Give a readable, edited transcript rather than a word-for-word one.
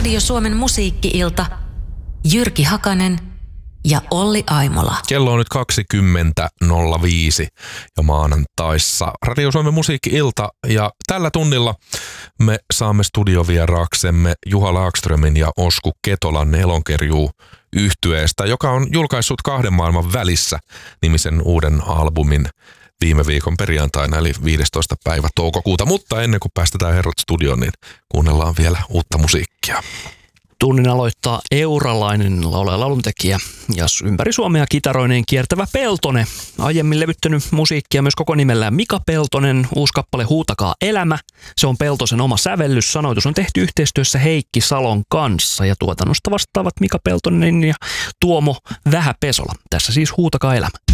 Radio Suomen musiikki-ilta, Jyrki Hakanen ja Olli Aimola. Kello on nyt 20.05 ja maanantaissa Radio Suomen musiikki-ilta ja tällä tunnilla me saamme studiovieraaksemme Juha Laakströmin ja Osku Ketolan Nelonkerjuu -yhtyeestä, joka on julkaissut Kahden maailman välissä -nimisen uuden albumin viime viikon perjantaina, eli 15. päivä toukokuuta. Mutta ennen kuin päästetään herrat studioon, niin kuunnellaan vielä uutta musiikkia. Tunnin aloittaa euralainen laulaja lauluntekijä ja ympäri Suomea kitaroineen kiertävä Peltonen. Aiemmin levyttänyt musiikkia myös koko nimellään Mika Peltonen. Uusi kappale Huutakaa elämä. Se on Peltosen oma sävellys. Sanoitus on tehty yhteistyössä Heikki Salon kanssa ja tuotannosta vastaavat Mika Peltonen ja Tuomo Vähäpesola. Tässä siis Huutakaa elämä.